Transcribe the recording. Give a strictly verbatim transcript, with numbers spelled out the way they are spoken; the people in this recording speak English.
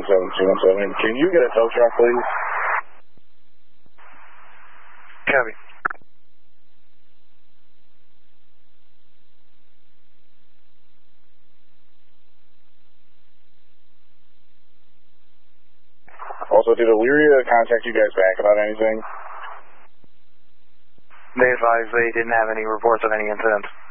nine seven two one seven. Can you get a tow truck, please? Copy. Also, did Elyria contact you guys back about anything? They advised they didn't have any reports of any incidents.